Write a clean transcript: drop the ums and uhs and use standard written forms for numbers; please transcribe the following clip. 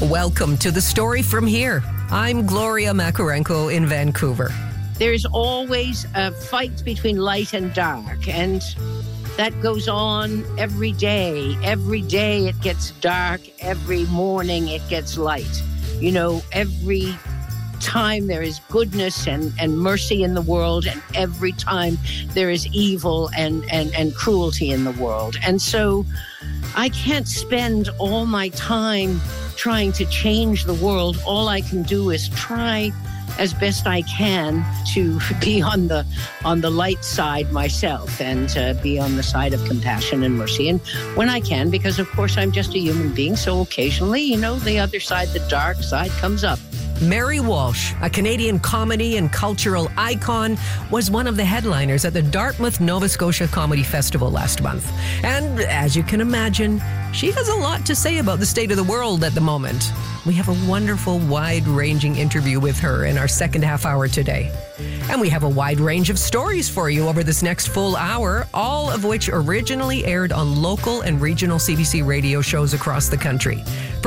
Welcome to The Story From Here. I'm Gloria Makarenko in Vancouver. There's always a fight between light and dark, and that goes on every day. Every day it gets dark. Every morning it gets light. You know, every time there is goodness and mercy in the world, and every time there is evil and cruelty in the world. And so I can't spend all my time trying to change the world. All I can do is try as best I can to be on the light side myself, and be on the side of compassion and mercy. And when I can, because of course I'm just a human being, so occasionally, you know, the other side, the dark side, comes up. Mary Walsh, a Canadian comedy and cultural icon, was one of the headliners at the Dartmouth, Nova Scotia Comedy Festival last month. And as you can imagine, she has a lot to say about the state of the world at the moment. We have a wonderful, wide-ranging interview with her in our second half hour today. And we have a wide range of stories for you over this next full hour, all of which originally aired on local and regional CBC radio shows across the country.